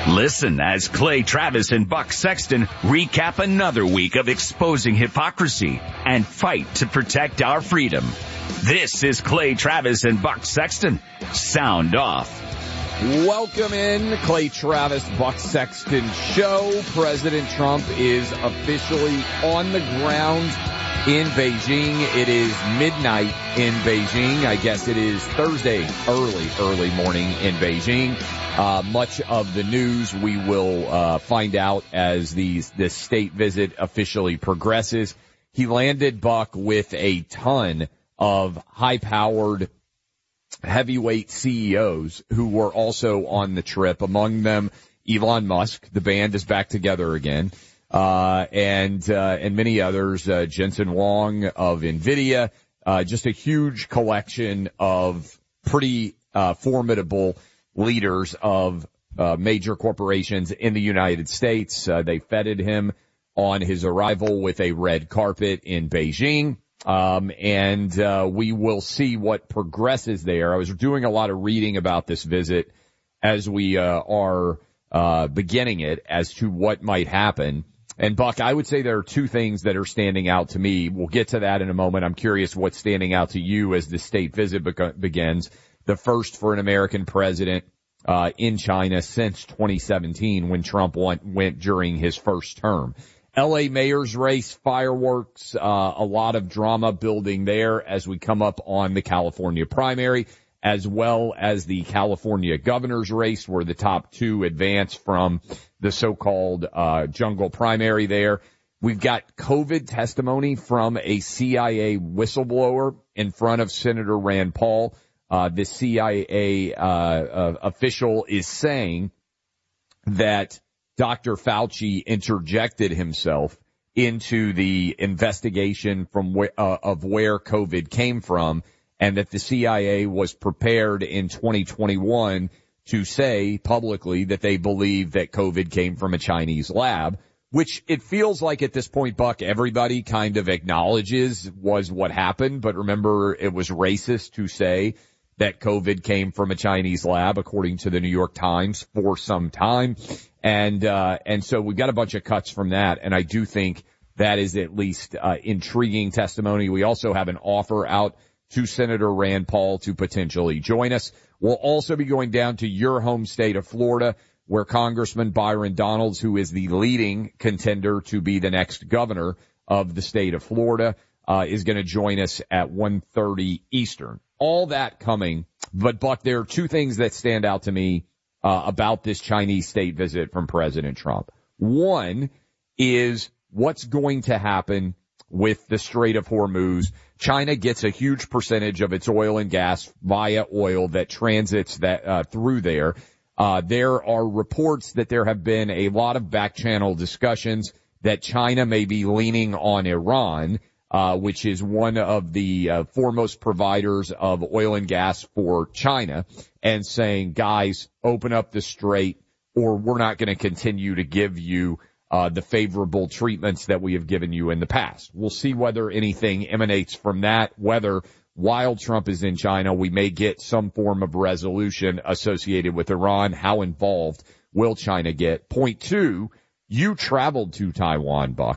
Listen as Clay Travis and Buck Sexton recap another week of exposing hypocrisy and fight to protect our freedom. This is Clay Travis and Buck Sexton. Sound off. Welcome in, Clay Travis, Buck Sexton Show. President Trump is officially on the ground in Beijing. It is midnight in Beijing. I guess it is Thursday, early morning in Beijing. Much of the news we will find out as this state visit officially progresses. He landed, Buck, with a ton of high-powered heavyweight CEOs who were also on the trip. Among them, Elon Musk. The band is back together again. And many others, Jensen Huang of NVIDIA, just a huge collection of pretty, formidable leaders of, major corporations in the United States. They feted him on his arrival with a red carpet in Beijing. We will see what progresses there. I was doing a lot of reading about this visit as we, are, beginning it as to what might happen. And Buck, I would say there are two things that are standing out to me. We'll get to that in a moment. I'm curious what's standing out to you as the state visit begins. The first for an American president, in China since 2017 when Trump went during his first term. LA mayor's race, fireworks, a lot of drama building there as we come up on the California primary, as well as the California governor's race, where the top two advance from the so-called jungle primary there. We've got COVID testimony from a CIA whistleblower in front of Senator Rand Paul. The CIA official is saying that Dr. Fauci interjected himself into the investigation from of where COVID came from, and that the CIA was prepared in 2021 to say publicly that they believe that COVID came from a Chinese lab, which it feels like at this point, Buck, everybody kind of acknowledges was what happened. But remember, it was racist to say that COVID came from a Chinese lab, according to the New York Times, for some time. And so we've got a bunch of cuts from that. And I do think that is at least, intriguing testimony. We also have an offer out to Senator Rand Paul to potentially join us. We'll also be going down to your home state of Florida, where Congressman Byron Donalds, who is the leading contender to be the next governor of the state of Florida, is going to join us at 1:30 Eastern. All that coming. But Buck, there are two things that stand out to me about this Chinese state visit from President Trump. One is what's going to happen with the Strait of Hormuz. China gets a huge percentage of its oil and gas via oil that transits through there. There are reports that there have been a lot of back-channel discussions that China may be leaning on Iran, which is one of the foremost providers of oil and gas for China, and saying, guys, open up the strait or we're not going to continue to give you the favorable treatments that we have given you in the past. We'll see whether anything emanates from that, whether while Trump is in China, we may get some form of resolution associated with Iran. How involved will China get? Point two, you traveled to Taiwan, Buck.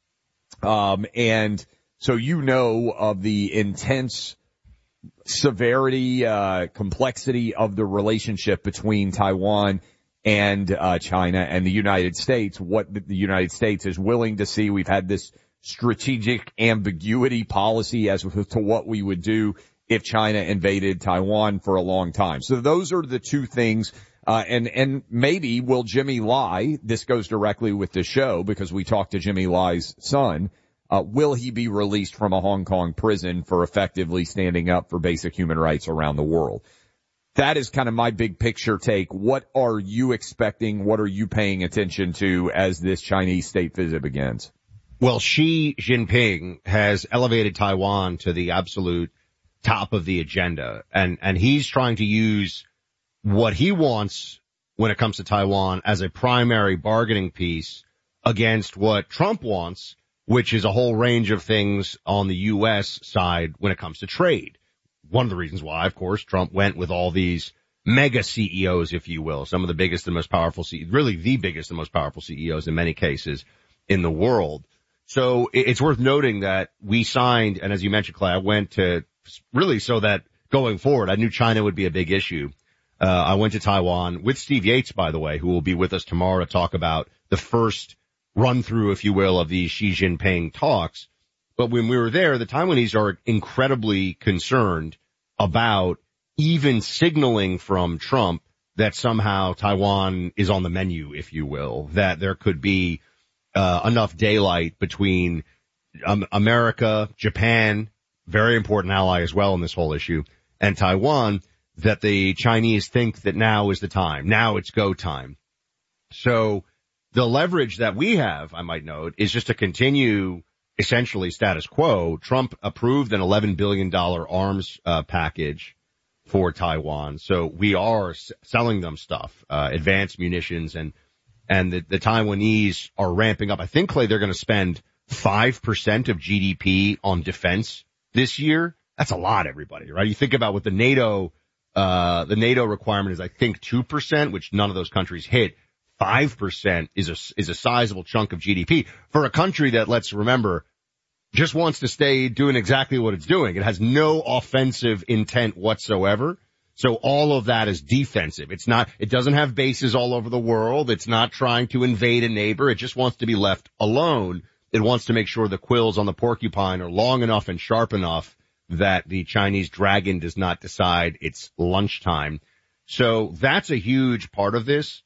And so you know of the intense severity, complexity of the relationship between Taiwan and China and the United States, what the United States is willing to see. We've had this strategic ambiguity policy as to what we would do if China invaded Taiwan for a long time. So those are the two things. And maybe will Jimmy Lai, this goes directly with the show because we talked to Jimmy Lai's son, will he be released from a Hong Kong prison for effectively standing up for basic human rights around the world? That is kind of my big picture take. What are you expecting? What are you paying attention to as this Chinese state visit begins? Well, Xi Jinping has elevated Taiwan to the absolute top of the agenda, and he's trying to use what he wants when it comes to Taiwan as a primary bargaining piece against what Trump wants, which is a whole range of things on the U.S. side when it comes to trade. One of the reasons why, of course, Trump went with all these mega CEOs, if you will, some of the biggest and most powerful really the biggest and most powerful CEOs in many cases in the world. So it's worth noting that we signed, and as you mentioned, Clay, I went to really so that going forward, I knew China would be a big issue. I went to Taiwan with Steve Yates, by the way, who will be with us tomorrow to talk about the first run through, if you will, of the Xi Jinping talks. But when we were there, the Taiwanese are incredibly concerned about even signaling from Trump that somehow Taiwan is on the menu, if you will, that there could be enough daylight between America, Japan, very important ally as well in this whole issue, and Taiwan, that the Chinese think that now is the time. Now it's go time. So the leverage that we have, I might note, is just to continue essentially status quo. Trump approved an $11 billion arms package for Taiwan. So we are selling them stuff, advanced munitions, and the Taiwanese are ramping up. I think, Clay, they're going to spend 5% of GDP on defense this year. That's a lot, everybody, right? You think about what the NATO requirement is, I think 2%, which none of those countries hit. 5% is a sizable chunk of GDP for a country that, let's remember, just wants to stay doing exactly what it's doing. It has no offensive intent whatsoever. So all of that is defensive. It doesn't have bases all over the world. It's not trying to invade a neighbor. It just wants to be left alone. It wants to make sure the quills on the porcupine are long enough and sharp enough that the Chinese dragon does not decide it's lunchtime. So that's a huge part of this.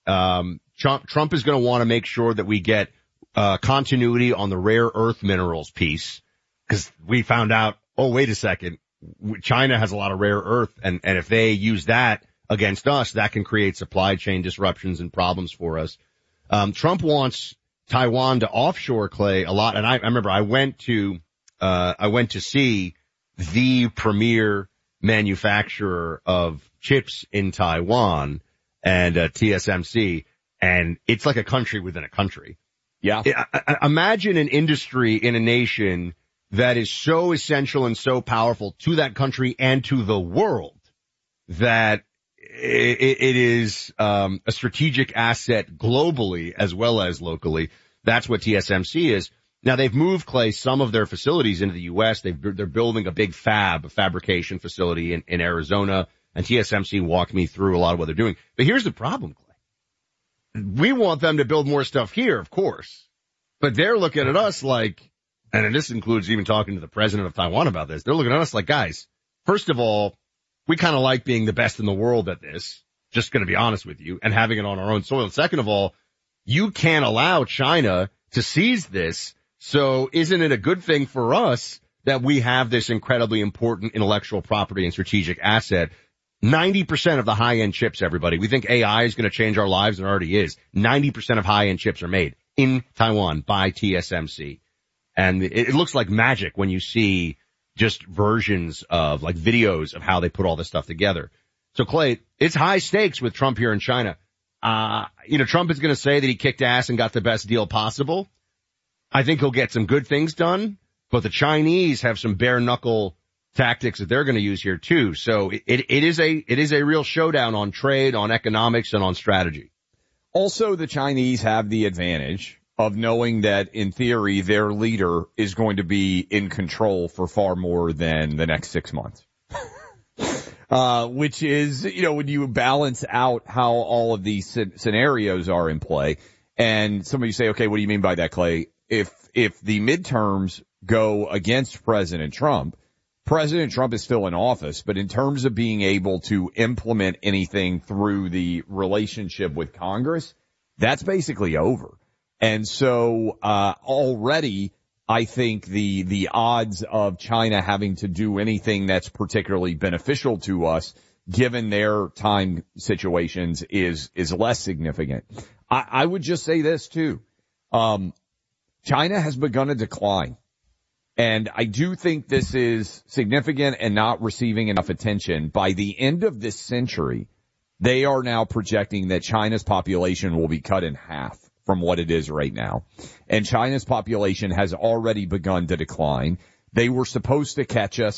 Trump is going to want to make sure that we get continuity on the rare earth minerals piece, because we found out, oh, wait a second, China has a lot of rare earth, and if they use that against us, that can create supply chain disruptions and problems for us. Trump wants Taiwan to offshore, Clay, a lot, and I remember I went to see the premier manufacturer of chips in Taiwan, and TSMC, and it's like a country within a country. Yeah. Imagine an industry in a nation that is so essential and so powerful to that country and to the world that it is a strategic asset globally as well as locally. That's what TSMC is. Now they've moved, Clay, some of their facilities into the U.S. They're building a big fabrication facility in Arizona, and TSMC walked me through a lot of what they're doing. But here's the problem, Clay. We want them to build more stuff here, of course, but they're looking at us like, and this includes even talking to the president of Taiwan about this, they're looking at us like, guys, first of all, we kind of like being the best in the world at this, just going to be honest with you, and having it on our own soil. Second of all, you can't allow China to seize this, so isn't it a good thing for us that we have this incredibly important intellectual property and strategic asset? 90% of the high-end chips, everybody. We think AI is going to change our lives, and it already is. 90% of high-end chips are made in Taiwan by TSMC. And it looks like magic when you see just versions of, like, videos of how they put all this stuff together. So, Clay, it's high stakes with Trump here in China. Trump is going to say that he kicked ass and got the best deal possible. I think he'll get some good things done, but the Chinese have some bare-knuckle tactics that they're going to use here too. So it is a real showdown on trade, on economics, and on strategy. Also, the Chinese have the advantage of knowing that, in theory, their leader is going to be in control for far more than the next 6 months. Which is, when you balance out how all of these scenarios are in play, and some of you say, okay, what do you mean by that, Clay? If the midterms go against President Trump is still in office, but in terms of being able to implement anything through the relationship with Congress, that's basically over. And so, already, I think the odds of China having to do anything that's particularly beneficial to us, given their time situations, is less significant. I would just say this too. China has begun a decline. And I do think this is significant and not receiving enough attention. By the end of this century, they are now projecting that China's population will be cut in half from what it is right now. And China's population has already begun to decline. They were supposed to catch us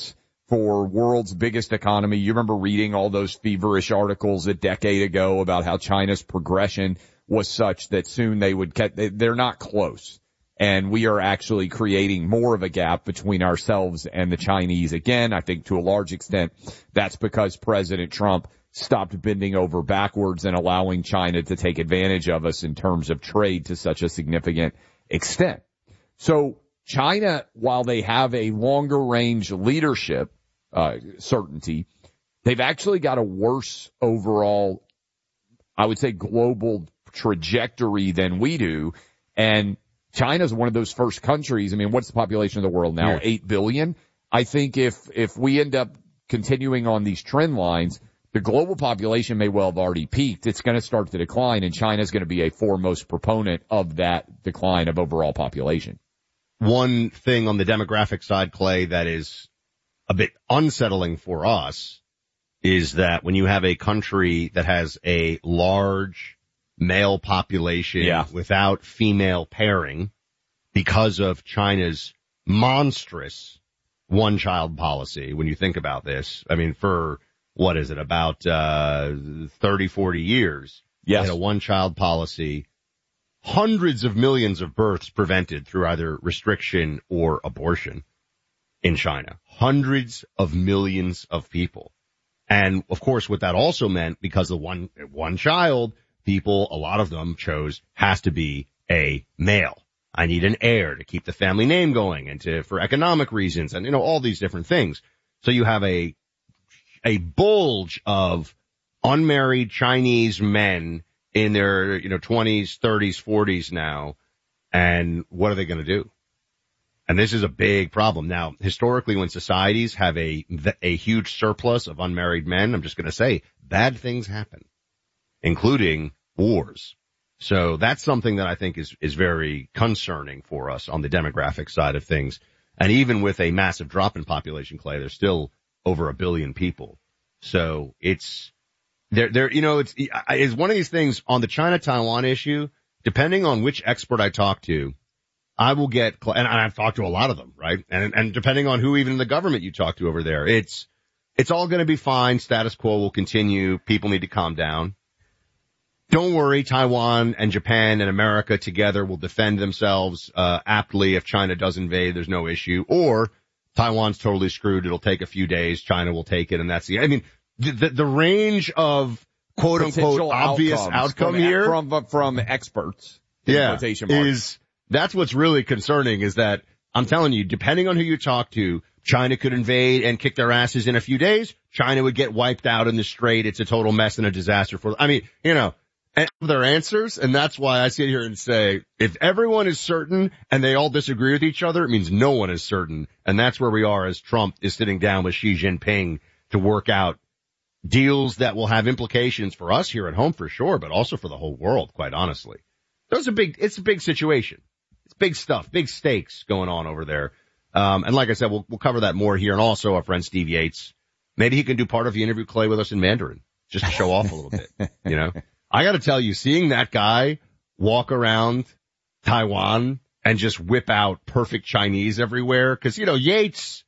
for world's biggest economy. You remember reading all those feverish articles a decade ago about how China's progression was such that soon they would they're not close. And we are actually creating more of a gap between ourselves and the Chinese. Again, I think to a large extent, that's because President Trump stopped bending over backwards and allowing China to take advantage of us in terms of trade to such a significant extent. So China, while they have a longer range leadership certainty, they've actually got a worse overall, I would say, global trajectory than we do. And China's one of those first countries. I mean, what's the population of the world now? 8 billion. I think if we end up continuing on these trend lines, the global population may well have already peaked. It's going to start to decline, and China's going to be a foremost proponent of that decline of overall population. One thing on the demographic side, Clay, that is a bit unsettling for us is that when you have a country that has a large male population without female pairing because of China's monstrous one-child policy, when you think about this, I mean, for, what is it, about 30, 40 years, they had a one-child policy, hundreds of millions of births prevented through either restriction or abortion in China. Hundreds of millions of people. And, of course, what that also meant, because the one child, people, a lot of them chose, has to be a male. I need an heir to keep the family name going and for economic reasons and, all these different things. So you have a bulge of unmarried Chinese men in their, 20s, 30s, 40s now. And what are they going to do? And this is a big problem. Now, historically, when societies have a huge surplus of unmarried men, I'm just going to say bad things happen, including wars. So that's something that I think is very concerning for us on the demographic side of things. And even with a massive drop in population, Clay, there's still over 1 billion people. So it's one of these things on the China-Taiwan issue, depending on which expert I talk to, I will get, and I've talked to a lot of them, right? And depending on who even in the government you talk to over there, it's all going to be fine. Status quo will continue. People need to calm down. Don't worry, Taiwan and Japan and America together will defend themselves aptly if China does invade. There's no issue. Or Taiwan's totally screwed. It'll take a few days. China will take it, and that's the range of quote unquote obvious outcome here from experts. That's what's really concerning is that I'm telling you, depending on who you talk to, China could invade and kick their asses in a few days. China would get wiped out in the Strait. It's a total mess and a disaster and their answers. And that's why I sit here and say, if everyone is certain and they all disagree with each other, it means no one is certain. And that's where we are as Trump is sitting down with Xi Jinping to work out deals that will have implications for us here at home for sure, but also for the whole world, quite honestly. It's a big situation. It's big stuff, big stakes going on over there. And like I said, we'll cover that more here. And also our friend Steve Yates, maybe he can do part of the interview, Clay, with us in Mandarin, just to show off a little bit, I got to tell you, seeing that guy walk around Taiwan and just whip out perfect Chinese everywhere, because, Yates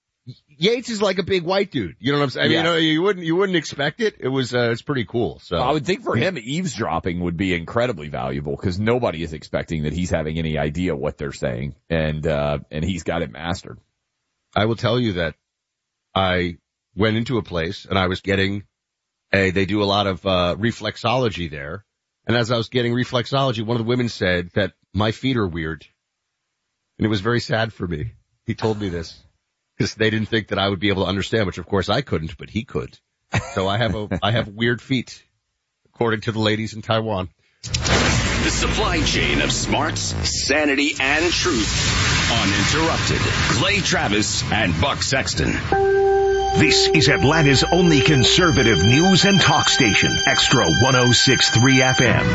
is like a big white dude. You know what I'm saying? Yes. You wouldn't expect it. It's pretty cool. So I would think for him, eavesdropping would be incredibly valuable because nobody is expecting that he's having any idea what they're saying. And he's got it mastered. I will tell you that I went into a place and I was getting they do a lot of reflexology there. And as I was getting reflexology, one of the women said that my feet are weird. And it was very sad for me. He told me this because they didn't think that I would be able to understand, which of course I couldn't, but he could. So I have weird feet, according to the ladies in Taiwan. The supply chain of smarts, sanity, and truth. Uninterrupted. Clay Travis and Buck Sexton. This is Atlanta's only conservative news and talk station, Extra 106.3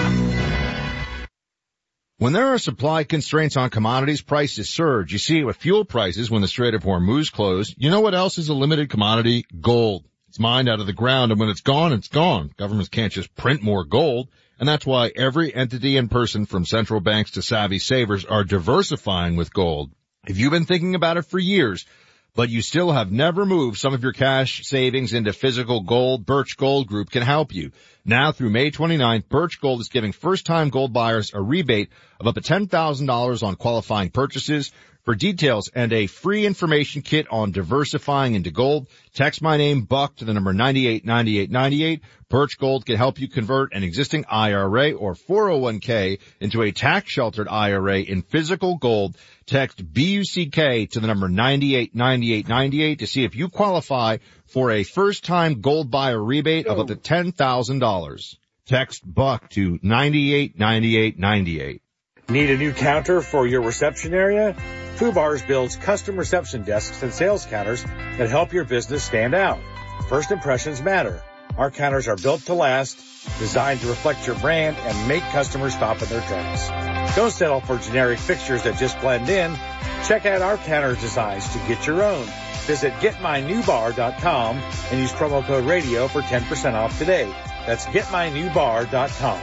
FM. When there are supply constraints on commodities, prices surge. You see it with fuel prices when the Strait of Hormuz closed. You know what else is a limited commodity? Gold. It's mined out of the ground, and when it's gone, it's gone. Governments can't just print more gold, and that's why every entity and person from central banks to savvy savers are diversifying with gold. If you've been thinking about it for years, but you still have never moved some of your cash savings into physical gold, Birch Gold Group can help you. Now through May 29th, Birch Gold is giving first-time gold buyers a rebate of up to $10,000 on qualifying purchases. For details and a free information kit on diversifying into gold, text my name, Buck, to the number 989898. Birch Gold can help you convert an existing IRA or 401k into a tax-sheltered IRA in physical gold. Text BUCK to the number 989898 to see if you qualify for a first-time gold buyer rebate of up to $10,000. Text Buck to 989898. Need a new counter for your reception area? FUBARS builds custom reception desks and sales counters that help your business stand out. First impressions matter. Our counters are built to last, designed to reflect your brand and make customers stop in their tracks. Don't settle for generic fixtures that just blend in. Check out our counter designs to get your own. Visit getmynewbar.com and use promo code radio for 10% off today. That's getmynewbar.com.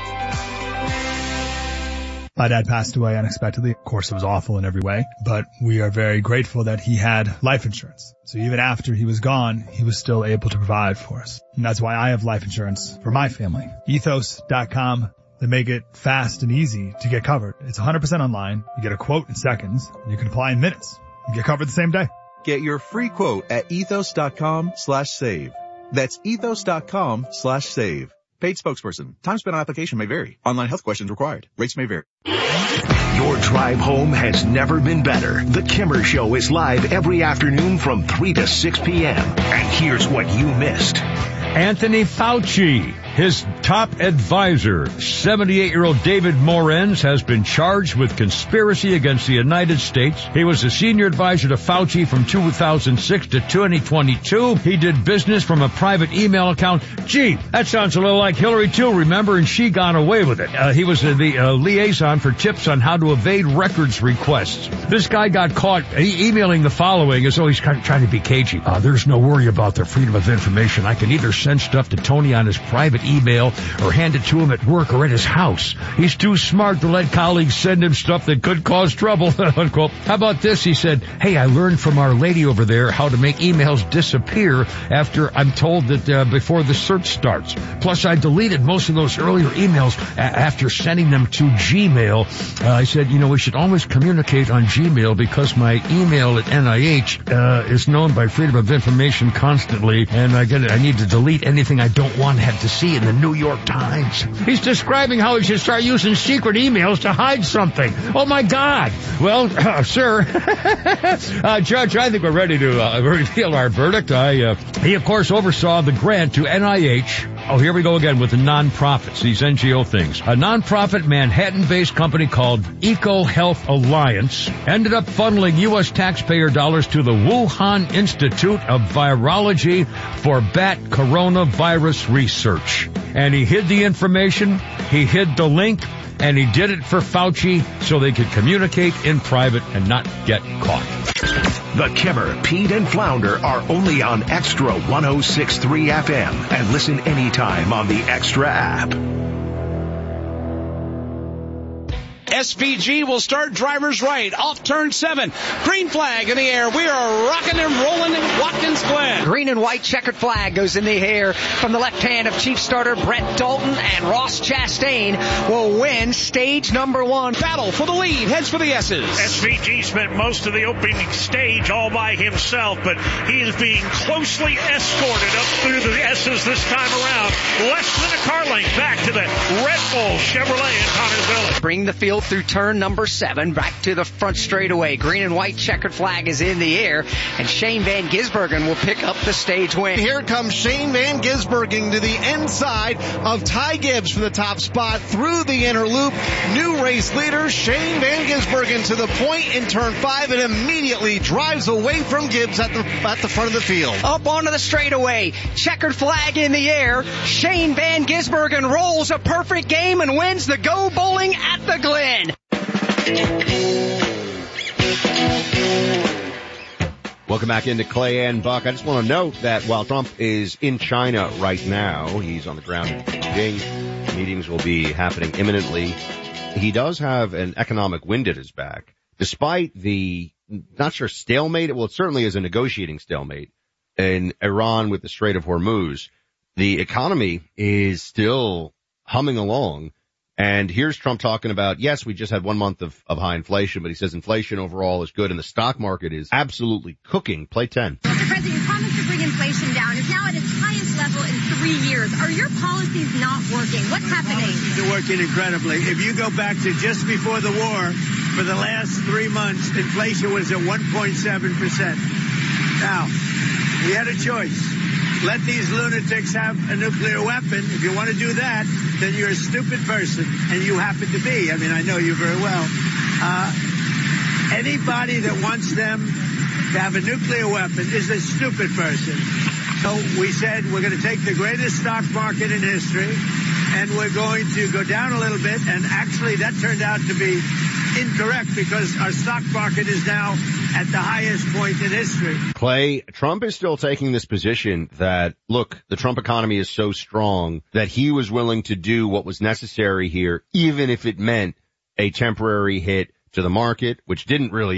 My dad passed away unexpectedly. Of course, it was awful in every way, but we are very grateful that he had life insurance. So even after he was gone, he was still able to provide for us. And that's why I have life insurance for my family. Ethos.com. They make it fast and easy to get covered. It's 100% online. You get a quote in seconds. You can apply in minutes. You get covered the same day. Get your free quote at ethos.com/save. That's ethos.com/save. Paid spokesperson. Time spent on application may vary. Online health questions required. Rates may vary. Your drive home has never been better. The Kimmer Show is live every afternoon from 3 to 6 p.m. And here's what you missed. Anthony Fauci, his top advisor, 78-year-old David Morenz, has been charged with conspiracy against the United States. He was a senior advisor to Fauci from 2006 to 2022. He did business from a private email account. Gee, that sounds a little like Hillary too, remember? And she got away with it. He was the liaison for tips on how to evade records requests. This guy got caught emailing the following as though he's kind of trying to be cagey. There's no worry about the freedom of information. I can either send stuff to Tony on his private email or hand it to him at work or at his house. He's too smart to let colleagues send him stuff that could cause trouble. Unquote. How about this? He said, hey, I learned from our lady over there how to make emails disappear after I'm told that before the search starts. Plus, I deleted most of those earlier emails after sending them to Gmail. I said, we should always communicate on Gmail because my email at NIH is known by Freedom of Information constantly, and I need to delete anything I don't want to have to see in the New York Times. He's describing how he should start using secret emails to hide something. Oh, my God. Well, sir, Judge, I think we're ready to reveal our verdict. He, of course, oversaw the grant to NIH. Oh, here we go again with the nonprofits, these NGO things. A nonprofit Manhattan-based company called Eco Health Alliance ended up funneling U.S. taxpayer dollars to the Wuhan Institute of Virology for bat coronavirus research. And he hid the information, he hid the link, and he did it for Fauci so they could communicate in private and not get caught. The Kimmer, Pete, and Flounder are only on Extra 106.3 FM and listen anytime on the Extra app. SVG will start drivers right off turn 7. Green flag in the air. We are rocking and rolling in Watkins Glen. Green and white checkered flag goes in the air from the left hand of Chief Starter Brett Dalton, and Ross Chastain will win stage number 1. Battle for the lead. Heads for the S's. SVG spent most of the opening stage all by himself, but he is being closely escorted up through the S's this time around. Less than a car length back to the Red Bull Chevrolet in Connersville. Bring the field through turn number 7, back to the front straightaway. Green and white checkered flag is in the air, and Shane Van Gisbergen will pick up the stage win. Here comes Shane Van Gisbergen to the inside of Ty Gibbs for the top spot through the inner loop. New race leader Shane Van Gisbergen to the point in turn 5 and immediately drives away from Gibbs at the front of the field. Up onto the straightaway, checkered flag in the air. Shane Van Gisbergen rolls a perfect game and wins the Go Bowling at the Glen. Welcome back into Clay and Buck. I just want to note that while Trump is in China right now, he's on the ground in Beijing. Meetings will be happening imminently. He does have an economic wind at his back despite the, not sure stalemate, well, it certainly is a negotiating stalemate in Iran with the Strait of Hormuz, the economy is still humming along. And here's Trump talking about, yes, we just had 1 month of high inflation, but he says inflation overall is good and the stock market is absolutely cooking. Play 10. Mr. President, your promise to bring inflation down is now at its highest level in 3 years. Are your policies not working? What's happening? Policies are working incredibly. If you go back to just before the war, for the last 3 months, inflation was at 1.7%. Now, we had a choice. Let these lunatics have a nuclear weapon. If you want to do that, then you're a stupid person, and you happen to be. I mean, I know you very well. Anybody that wants them to have a nuclear weapon is a stupid person. So we said we're going to take the greatest stock market in history, and we're going to go down a little bit, and actually that turned out to be incorrect because our stock market is now at the highest point in history. Clay, Trump is still taking this position that, look, the Trump economy is so strong that he was willing to do what was necessary here, even if it meant a temporary hit to the market, which didn't really